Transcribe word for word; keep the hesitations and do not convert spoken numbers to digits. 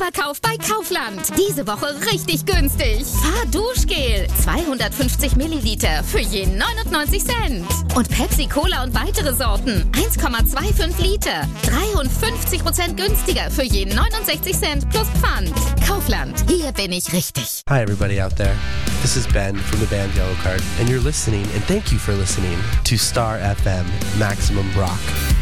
Superkauf bei Kaufland. Diese Woche richtig günstig. Fahrduschgel, zweihundertfünfzig Milliliter für je neunundneunzig Cent. Und Pepsi Cola und weitere Sorten, eins Komma fünfundzwanzig Liter, dreiundfünfzig Prozent günstiger für je neunundsechzig Cent plus Pfand. Kaufland, hier bin ich richtig. Hi everybody out there. This is Ben from the band Yellow Card, and you're listening, and thank you for listening, to Star F M Maximum Rock.